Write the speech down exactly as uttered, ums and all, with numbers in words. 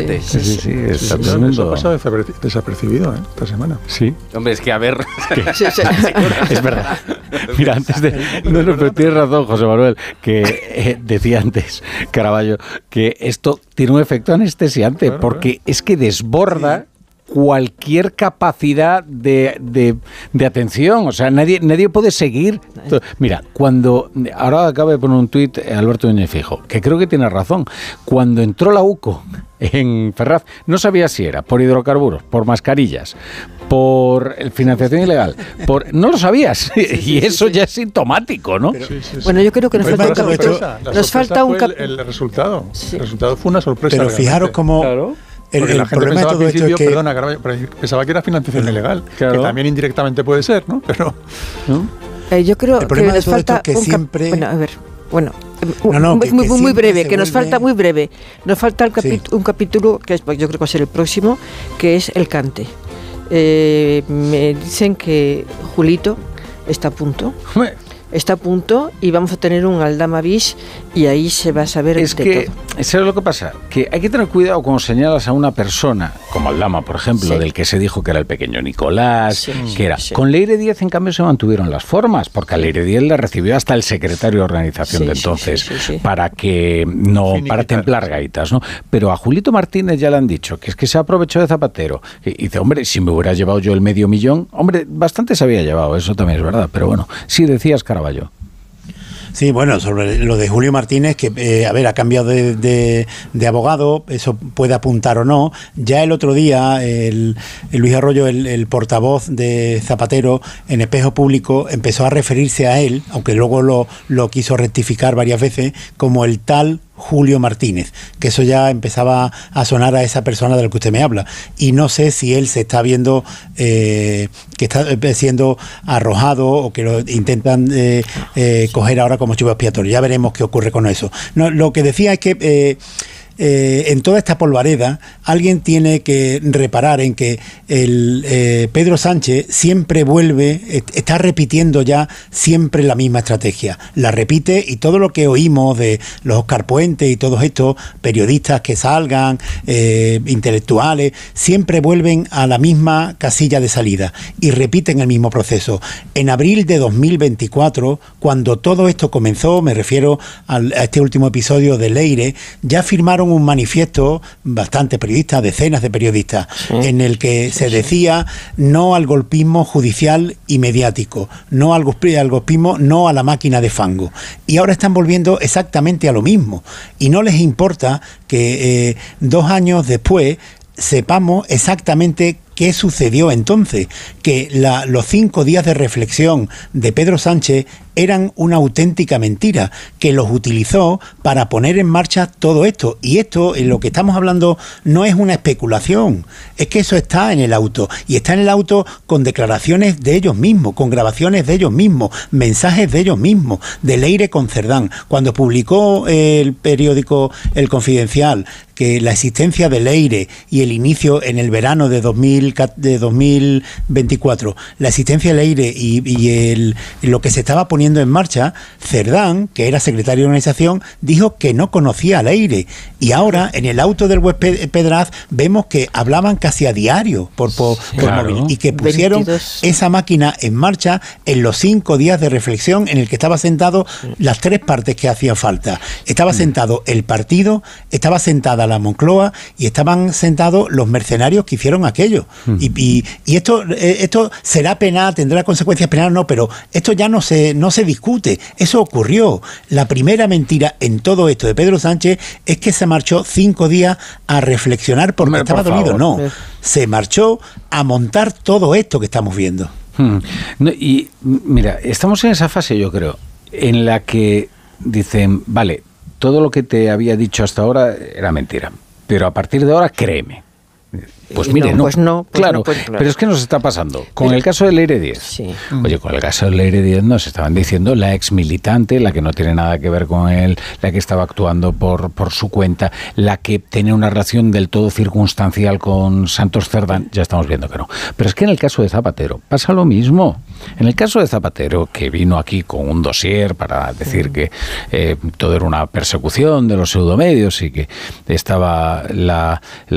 Exactamente. Sí, sí, sí. Está Sí, todo el eso, eso mundo- ha pasado desapercibido ¿eh? esta semana. Sí. Hombre, es que a ver... Sí, sí. Es verdad. Mira, antes de... No, no, pero tienes razón, José Manuel, que eh, decía antes, Caraballo, que esto tiene un efecto anestesiante, Claro, porque claro. es que desborda... Sí. Cualquier capacidad de, de, de atención, o sea, nadie nadie puede seguir. Mira, cuando ahora acaba de poner un tuit Alberto Núñez Fijo, que creo que tiene razón. Cuando entró la UCO en Ferraz, no sabía si era por hidrocarburos, por mascarillas, por financiación ilegal, por no lo sabías, sí, sí, y eso sí, sí. ya es sintomático, ¿no? Pero, sí, sí, sí. Bueno, yo creo que nos pero falta un capítulo. Sorpresa, nos falta un capítulo. El, el resultado, sí. el resultado fue una sorpresa. Pero fijaros cómo claro. El, Porque el la gente problema pensaba de todo al esto principio, es que... perdona, Caraballo, pensaba que era financiación Claro. ilegal, Claro. que también indirectamente puede ser, ¿no? Pero ¿no? Eh, yo creo el problema que de nos todo falta esto es que un cap- siempre... Bueno, a ver, bueno, no, no, muy, que, muy, que muy breve, que vuelve... nos falta muy breve. Nos falta el capi- sí. un capítulo que es, yo creo que va a ser el próximo, que es el cante. Eh, me dicen que Julito está a punto. Está a punto y vamos a tener un Aldama bis y ahí se va a saber es de que, todo. ¿sabes lo que pasa? Que hay que tener cuidado cuando señalas a una persona, como Aldama, por ejemplo, sí. del que se dijo que era el pequeño Nicolás, sí, que era. Sí. Con Leire Díez, en cambio, se mantuvieron las formas, porque a Leire Díez le recibió hasta el secretario de organización sí, de entonces, sí, sí, sí, sí. para que no, para templar gaitas, ¿no? Pero a Julito Martínez ya le han dicho que es que se aprovechó de Zapatero. Y dice, hombre, si me hubiera llevado yo el medio millón, hombre, bastante se había llevado, eso también es verdad, pero bueno, sí decías, Caraballo. Sí, bueno, sobre lo de Julio Martínez, que, eh, a ver, ha cambiado de, de, de abogado, eso puede apuntar o no. Ya el otro día, el, el Luis Arroyo, el, el portavoz de Zapatero en Espejo Público, empezó a referirse a él, aunque luego lo, lo quiso rectificar varias veces, como el tal Julio Martínez, que eso ya empezaba a sonar a esa persona de la que usted me habla, y no sé si él se está viendo eh, que está siendo arrojado o que lo intentan eh, eh, coger ahora como chivo expiatorio. Ya veremos qué ocurre con eso. No, lo que decía es que eh, Eh, en toda esta polvareda alguien tiene que reparar en que el eh, Pedro Sánchez siempre vuelve, está repitiendo ya siempre la misma estrategia, la repite, y todo lo que oímos de los Óscar Puente y todos estos periodistas que salgan, eh, intelectuales, siempre vuelven a la misma casilla de salida y repiten el mismo proceso. En abril de dos mil veinticuatro, cuando todo esto comenzó, me refiero al, a este último episodio de Leire, ya firmaron un manifiesto, bastantes periodistas, decenas de periodistas, sí. en el que se decía no al golpismo judicial y mediático, no al, al golpismo, no a la máquina de fango. Y ahora están volviendo exactamente a lo mismo. Y no les importa que eh, dos años después sepamos exactamente qué sucedió entonces, que la, los cinco días de reflexión de Pedro Sánchez eran una auténtica mentira, que los utilizó para poner en marcha todo esto. Y esto, en lo que estamos hablando, no es una especulación, es que eso está en el auto, y está en el auto con declaraciones de ellos mismos, con grabaciones de ellos mismos, mensajes de ellos mismos, de Leire con Cerdán. Cuando publicó el periódico El Confidencial que la existencia de Leire y el inicio en el verano de, dos mil, de dos mil veinticuatro, la existencia de Leire y, y el, lo que se estaba poniendo en marcha, Cerdán, que era secretario de organización, dijo que no conocía a Leire, y ahora en el auto del web Pedraz vemos que hablaban casi a diario por, por, por claro. móvil, y que pusieron veintidós esa máquina en marcha en los cinco días de reflexión en el que estaba sentado las tres partes que hacían falta. Estaba sentado el partido, estaba sentada la Moncloa y estaban sentados los mercenarios que hicieron aquello. Mm. Y, y, y esto eh, esto será penal, tendrá consecuencias penales, no, pero esto ya no se, no se discute. Eso ocurrió. La primera mentira en todo esto de Pedro Sánchez es que se marchó cinco días a reflexionar porque Hombre, estaba por dolido. No, se marchó a montar todo esto que estamos viendo. Hmm. No, y mira, estamos en esa fase, yo creo, en la que dicen, vale, todo lo que te había dicho hasta ahora era mentira, pero a partir de ahora créeme. Pues mire, no, no. Pues no pues claro, no, pues, claro, pero es que nos está pasando. Con pero, el caso de Leire Díez. Sí. Oye, con el caso de Leire Díez nos estaban diciendo la ex militante, la que no tiene nada que ver con él, la que estaba actuando por, por su cuenta, la que tenía una relación del todo circunstancial con Santos Cerdán, ya estamos viendo que no. Pero es que en el caso de Zapatero pasa lo mismo. En el caso de Zapatero, que vino aquí con un dossier para decir que eh, todo era una persecución de los pseudomedios y que estaba la...